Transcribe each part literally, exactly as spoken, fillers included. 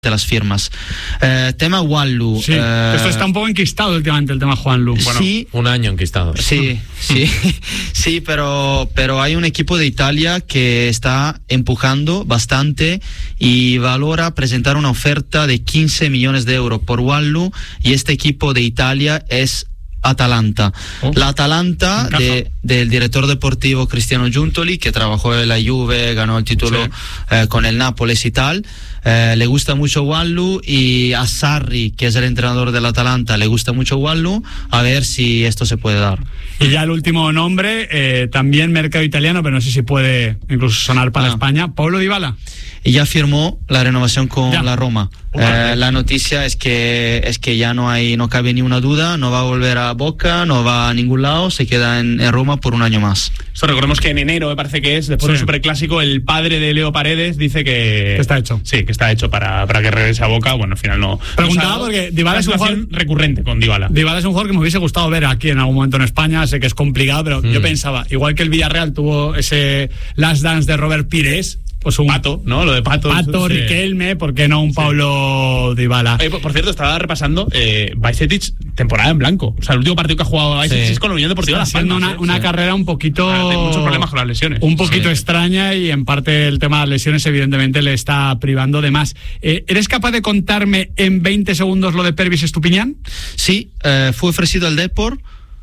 de las firmas. Eh, tema Juanlu. Sí, eh, esto está un poco enquistado últimamente, el tema Juanlu. Bueno, sí, un año enquistado. Sí, sí, sí, pero, pero hay un equipo de Italia que está empujando bastante y valora presentar una oferta de quince millones de euros por Juanlu, y este equipo de Italia es Atalanta. Oh, la Atalanta de, del director deportivo Cristiano Giuntoli, que trabajó en la Juve, ganó el título sí. eh, con el Nápoles y tal. Eh, le gusta mucho Juanlu, y a Sarri, que es el entrenador del Atalanta, le gusta mucho Juanlu. A ver si esto se puede dar. Y ya el último nombre, eh, también mercado italiano, pero no sé si puede incluso sonar para ah. España, Paulo Dybala. Y ya firmó la renovación con ya. la Roma. Okay. Eh, la noticia es que es que ya no hay, no cabe ni una duda, no va a volver a Boca, no va a ningún lado, se queda en, en Roma por un año más. Esto recordemos que en enero, me parece que es, después sí. del Superclásico, el padre de Leo Paredes dice que, que está hecho. Sí, que está hecho para, para que regrese a Boca. Bueno, al final no. Preguntaba no porque Dybala es un jugador recurrente con Dybala. Dybala es un jugador que me hubiese gustado ver aquí en algún momento en España. Sé que es complicado, pero mm. yo pensaba, igual que el Villarreal tuvo ese Last Dance de Robert Pires, pues un Pato, ¿no? Lo de Pato. Pato, sí. Riquelme, ¿por qué no un Paulo sí. Dybala? Oye, por, por cierto, estaba repasando eh, Bajcetic, temporada en blanco. O sea, el último partido que ha jugado Bajcetic sí. es con la Unión Deportiva Está Las haciendo Palmas. una, ¿eh? una sí. carrera un poquito... Ah, tiene muchos problemas con las lesiones. Un poquito sí. extraña, y en parte el tema de las lesiones evidentemente le está privando de más. Eh, ¿Eres capaz de contarme en veinte segundos lo de Pervis Estupiñán? Sí, eh, fue ofrecido al Depor.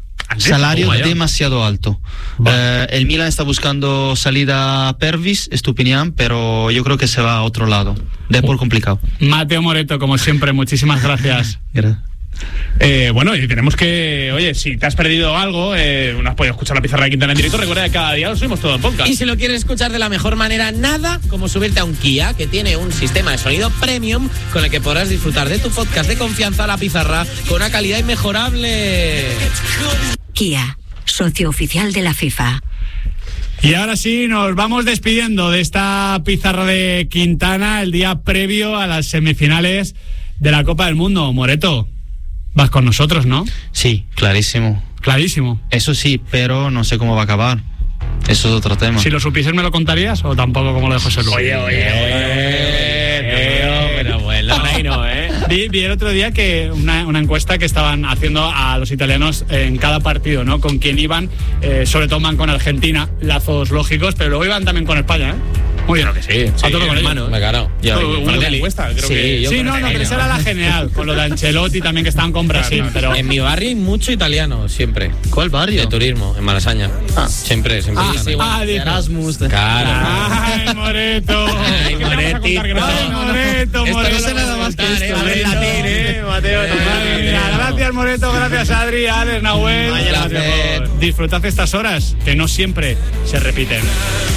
Salario demasiado alto. Eh, el Milan está buscando salida a Pervis Estupiñán, pero yo creo que se va a otro lado. Depor uh. complicado. Mateo Moreto, como siempre, muchísimas gracias. Gracias. Eh, bueno, y tenemos que, oye, si te has perdido algo, eh, no has podido escuchar la pizarra de Quintana en directo, recuerda que cada día lo subimos todo en podcast. Y si lo quieres escuchar de la mejor manera, nada como subirte a un Kia, que tiene un sistema de sonido premium con el que podrás disfrutar de tu podcast de confianza, La Pizarra, con una calidad inmejorable. Kia, socio oficial de la FIFA. Y ahora sí, nos vamos despidiendo de esta pizarra de Quintana, el día previo a las semifinales de la Copa del Mundo. Moreto, vas con nosotros, ¿no? Sí, clarísimo. Clarísimo. Eso sí, pero no sé cómo va a acabar. Eso es otro tema. Si lo supieses, ¿me lo contarías o tampoco como lo de José Luis? Oye, oye, oye, pero bueno, ahí no, ¿eh? Vi, vi el otro día que una, una encuesta que estaban haciendo a los italianos en cada partido, ¿no? Con quién iban, eh, sobre todo van con Argentina, lazos lógicos, pero luego iban también con España, ¿eh? Muy bien. Creo que sí. A sí, todo con hermano. Me caro. Una encuesta, creo sí, que. Sí, no, no, pero esa era la general, con lo de Ancelotti también, que estaban con Brasil, claro, pero... En mi barrio hay mucho italiano, siempre. ¿Cuál barrio? De turismo, en Malasaña. Ah. Siempre, siempre. Ah, sí, ah, de Erasmus. De... Claro. Ay, Moreto. Ay, Moretti. Ay, Moreto, Esto Moreto. no sé nada más que esto. Eh, Habla en latín, eh, Mateo. Gracias, Moreto, gracias, Adri, Alex, Nahuel. Gracias por disfrutad estas horas, que no siempre se repiten.